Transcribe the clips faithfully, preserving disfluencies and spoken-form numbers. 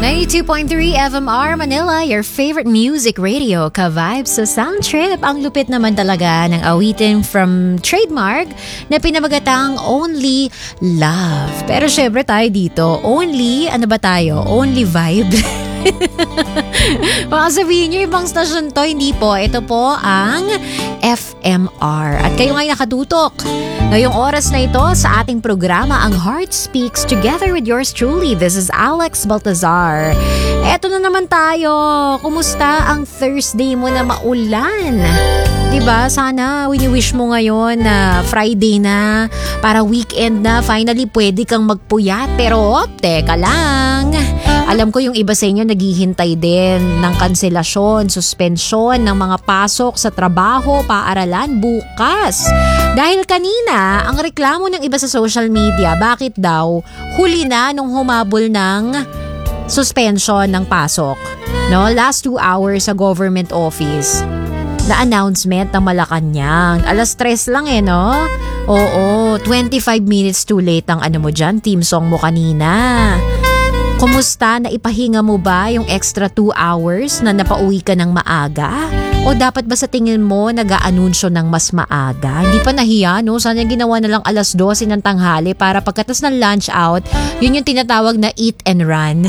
ninety-two point three F M R Manila, your favorite music radio, ka-vibes sa Sound Trip. Ang lupit naman talaga ng awitin from Trademark na pinamagatang Only Love. Pero syempre tayo dito, only, ano ba tayo? Only vibe. Baka sabihin nyo, ibang stasyon to. Hindi po. Ito po ang F M R. At kayo ngayong nakatutok ngayong oras na ito sa ating programa, ang Heart Speaks, together with yours truly. This is Alex Baltazar. Eto na naman tayo. Kumusta ang Thursday mo na maulan? Diba? Sana wini-wish mo ngayon na Friday na, para weekend na, finally pwede kang magpuyat. Pero teka lang, alam ko yung iba sa inyo naghihintay din ng kanselasyon, suspensyon ng mga pasok sa trabaho, paaralan bukas. Dahil kanina, ang reklamo ng iba sa social media, bakit daw huli na nung humabol ng suspension ng pasok. No, last two hours sa government office. Na announcement ng Malacanang. Alas tres lang eh, no? Oo, twenty-five minutes too late ang ano mo dyan, team song mo kanina. Kumusta? Naipahinga mo ba yung extra two hours na napauwi ka ng maaga? O dapat ba sa tingin mo nag-aanunsyo ng mas maaga? Hindi pa nahiya, no? Sana ginawa na lang alas dose ng tanghali para pagkatas ng lunch out, yun yung tinatawag na eat and run.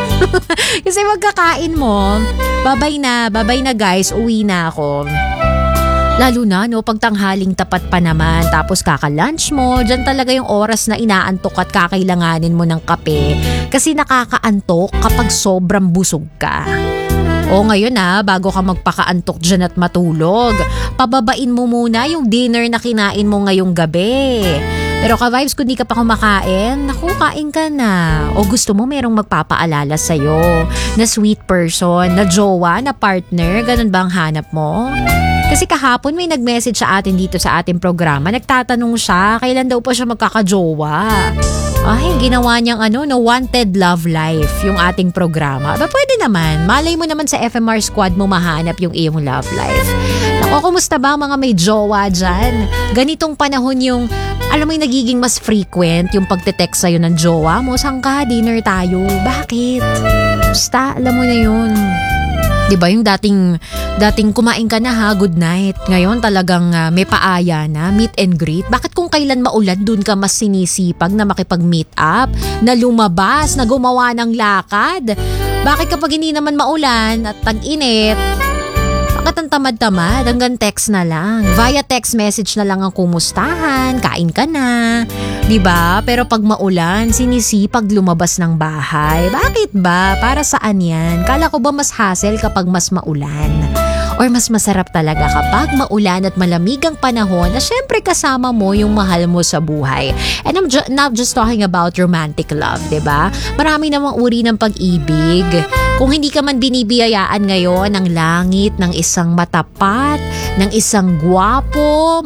Kasi magkakain mo, babay na, babay na guys, uwi na ako. Lalo na, no, pag tanghaling tapat pa naman, tapos kaka-lunch mo, dyan talaga yung oras na inaantok at kakailanganin mo ng kape. Kasi nakakaantok kapag sobrang busog ka. O ngayon ha, bago ka magpakaantok dyan at matulog, pababain mo muna yung dinner na kinain mo ngayong gabi. Pero ka-vibes, kung di ka pa kumakain, naku, kain ka na. O gusto mo merong magpapaalala sa'yo na sweet person, na jowa, na partner, ganun ba ang hanap mo? Kasi kahapon may nag-message sa atin dito sa ating programa. Nagtatanong siya, kailan daw pa siya magkakajowa. Ay, ginawa niyang ano, no, Wanted Love Life, yung ating programa. Ba, pwede naman. Malay mo naman sa F M R Squad mo mahanap yung iyong love life. Naku, kumusta ba mga may jowa dyan? Ganitong panahon yung, alam mo yung nagiging mas frequent yung pagte-text sa'yo ng jowa mo. Saan ka? Dinner tayo. Bakit? Basta, alam mo na yun. Diba yung dating, dating kumain ka na ha, good night. Ngayon talagang uh, may paaya na, meet and greet. Bakit kung kailan maulan, dun ka mas sinisipag na makipag-meet up, na lumabas, na gumawa ng lakad? Bakit kapag hindi naman maulan at tag-init, bakit ang tamad-tamad? Hanggang text na lang. Via text message na lang ang kumustahan, kain ka na. Diba? Pero pag maulan, sinisipag lumabas ng bahay. Bakit ba? Para saan yan? Kala ko ba mas hassle kapag mas maulan? Or mas masarap talaga kapag maulan at malamig ang panahon na syempre kasama mo yung mahal mo sa buhay. And I'm ju- not just talking about romantic love, diba? Marami namang uri ng pag-ibig. Kung hindi ka man binibiyayaan ngayon ng langit ng isang matapat, ng isang gwapo,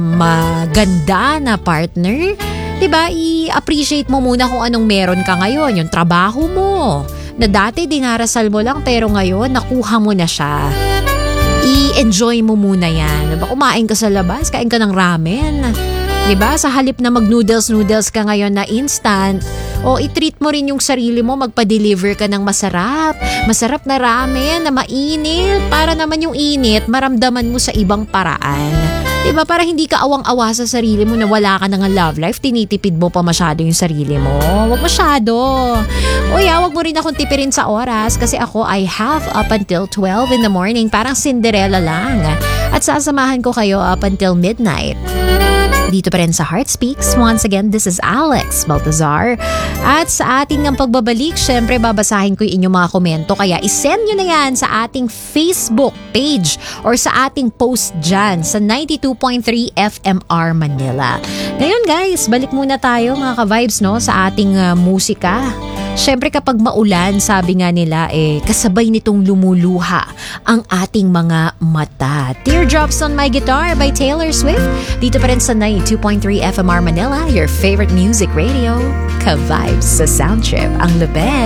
maganda na partner, diba, i-appreciate mo muna kung anong meron ka ngayon, yung trabaho mo, na dati dinarasal mo lang pero ngayon nakuha mo na siya. I-enjoy mo muna yan. Diba, kumain ka sa labas, kain ka ng ramen. Diba, sa halip na mag-noodles-noodles ka ngayon na instant, o i-treat mo rin yung sarili mo, magpa-deliver ka ng masarap. Masarap na ramen, na mainit. Para naman yung init, maramdaman mo sa ibang paraan. Diba, para hindi ka awang-awa sa sarili mo na wala ka ng love life, tinitipid mo pa masyado yung sarili mo. Huwag masyado. O yeah, huwag mo rin akong tipirin sa oras kasi ako I have up until twelve in the morning. Parang Cinderella lang. At sasamahan ko kayo up until midnight. Dito pa rin sa Heart Speaks. Once again, this is Alex Baltazar. At sa ating ng pagbabalik, syempre babasahin ko yung inyong mga komento. Kaya isend nyo na yan sa ating Facebook page or sa ating post dyan sa ninety-two point three F M R Manila. Ngayon guys, balik muna tayo mga ka-vibes, no, sa ating uh, musika. Syempre kapag maulan, sabi nga nila eh, kasabay nitong lumuluha ang ating mga mata. Teardrops on My Guitar by Taylor Swift. Dito pa rin sa ninety-two point three F M R Manila, your favorite music radio. Ka-vibes sa Sound Trip, ang lupet.